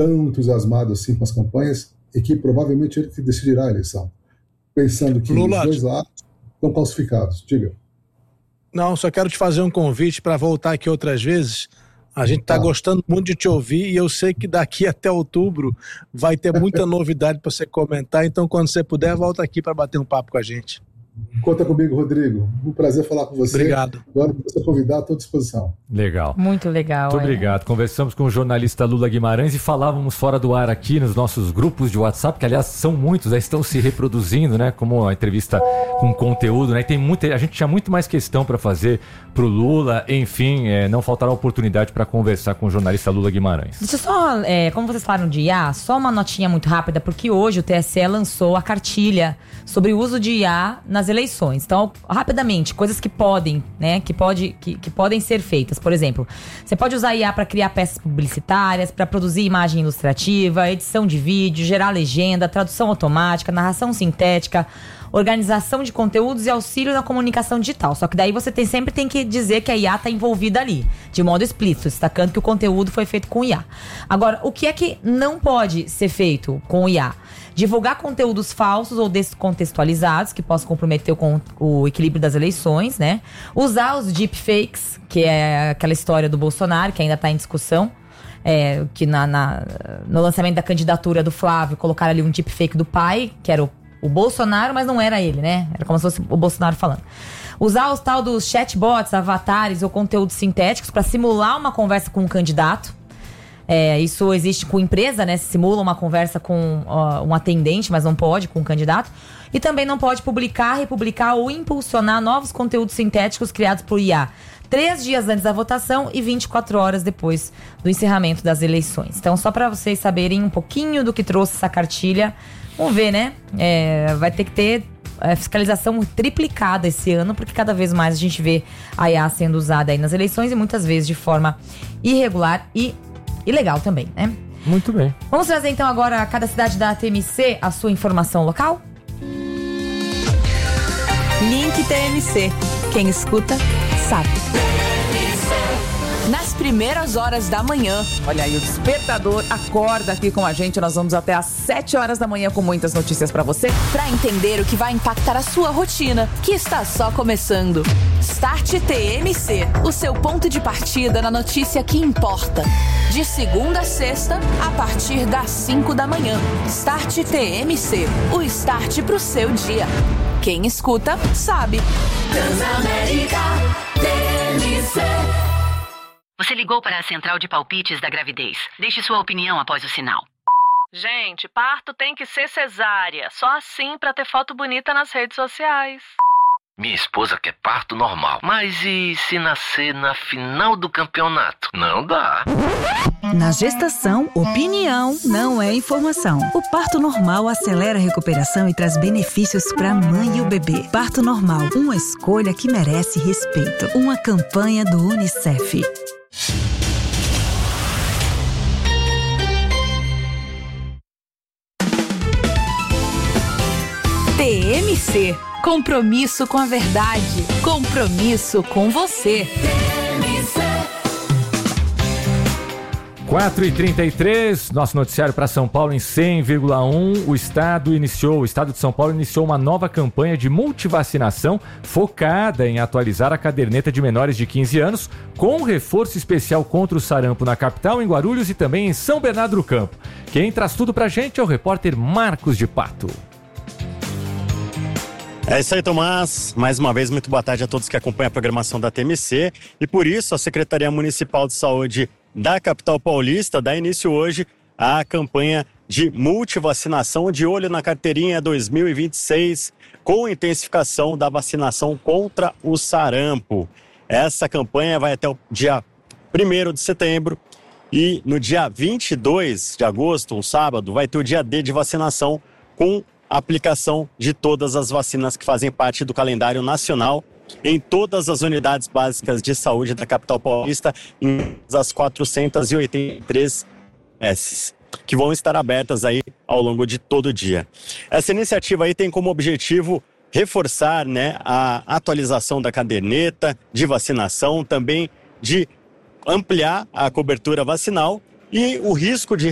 tão entusiasmado assim com as campanhas e que provavelmente ele que decidirá a eleição, pensando que Lula, os dois lados estão falsificados. Diga. Não, só quero te fazer um convite para voltar aqui outras vezes. A gente está gostando muito de te ouvir e eu sei que daqui até outubro vai ter muita novidade para você comentar, então quando você puder, volta aqui para bater um papo com a gente. Conta comigo, Rodrigo. Um prazer falar com você. Obrigado. Agora, se você convidar, estou à disposição. Legal. Muito legal. Muito obrigado. Conversamos com o jornalista Lula Guimarães e falávamos fora do ar aqui nos nossos grupos de WhatsApp, que aliás são muitos, estão se reproduzindo, né? Como a entrevista com conteúdo, né? E a gente tinha muito mais questão para fazer pro Lula, enfim, não faltará oportunidade para conversar com o jornalista Lula Guimarães. Deixa eu só, como vocês falaram de IA, só uma notinha muito rápida, porque hoje o TSE lançou a cartilha sobre o uso de IA nas eleições. Então, rapidamente, coisas que podem, né, que podem ser feitas. Por exemplo, você pode usar IA para criar peças publicitárias, para produzir imagem ilustrativa, edição de vídeo, gerar legenda, tradução automática, narração sintética, organização de conteúdos e auxílio na comunicação digital. Só que daí você sempre tem que dizer que a IA está envolvida ali, de modo explícito, destacando que o conteúdo foi feito com IA. Agora, o que é que não pode ser feito com IA? Divulgar conteúdos falsos ou descontextualizados que possam comprometer o equilíbrio das eleições, né? Usar os deepfakes, que é aquela história do Bolsonaro, que ainda está em discussão. Que no lançamento da candidatura do Flávio, colocaram ali um deepfake do pai, que era o Bolsonaro, mas não era ele, né? Era como se fosse o Bolsonaro falando. Usar os tal dos chatbots, avatares ou conteúdos sintéticos para simular uma conversa com um candidato. Isso existe com empresa, né? Se simula uma conversa com um atendente, mas não pode com um candidato. E também não pode publicar, republicar ou impulsionar novos conteúdos sintéticos criados por IA 3 dias antes da votação e 24 horas depois do encerramento das eleições. Então, só para vocês saberem um pouquinho do que trouxe essa cartilha. Vamos ver, né? Vai ter que ter fiscalização triplicada esse ano, porque cada vez mais a gente vê a IA sendo usada aí nas eleições e muitas vezes de forma irregular e ilegal também, né? Muito bem. Vamos trazer então agora a cada cidade da TMC a sua informação local? Link TMC. Quem escuta, sabe. Nas primeiras horas da manhã. Olha aí, o despertador acorda aqui com a gente. Nós vamos até às 7 horas da manhã com muitas notícias pra você. Pra entender o que vai impactar a sua rotina, que está só começando. Start TMC, o seu ponto de partida na notícia que importa. De segunda a sexta, a partir das 5 da manhã. Start TMC, o start pro seu dia. Quem escuta, sabe. Transamérica TMC. Você ligou para a central de palpites da gravidez. Deixe sua opinião após o sinal. Gente, parto tem que ser cesárea. Só assim pra ter foto bonita nas redes sociais. Minha esposa quer parto normal. Mas e se nascer na final do campeonato? Não dá. Na gestação, opinião não é informação. O parto normal acelera a recuperação e traz benefícios para a mãe e o bebê. Parto normal, uma escolha que merece respeito. Uma campanha do UNICEF. TMC. Compromisso com a verdade. Compromisso com você. 4h33, nosso noticiário para São Paulo em 100,1. O Estado de São Paulo iniciou uma nova campanha de multivacinação focada em atualizar a caderneta de menores de 15 anos, com reforço especial contra o sarampo na capital, em Guarulhos e também em São Bernardo do Campo. Quem traz tudo pra gente é o repórter Marcos de Pato. É isso aí, Tomás. Mais uma vez, muito boa tarde a todos que acompanham a programação da TMC. E por isso, a Secretaria Municipal de Saúde da capital paulista dá início hoje à campanha de multivacinação de olho na carteirinha 2026, com intensificação da vacinação contra o sarampo. Essa campanha vai até o dia 1º de setembro e no dia 22 de agosto, um sábado, vai ter o dia D de vacinação com aplicação de todas as vacinas que fazem parte do calendário nacional em todas as unidades básicas de saúde da capital paulista, em as 483 UBSs, que vão estar abertas aí ao longo de todo o dia. Essa iniciativa aí tem como objetivo reforçar, a atualização da caderneta de vacinação, também de ampliar a cobertura vacinal e o risco de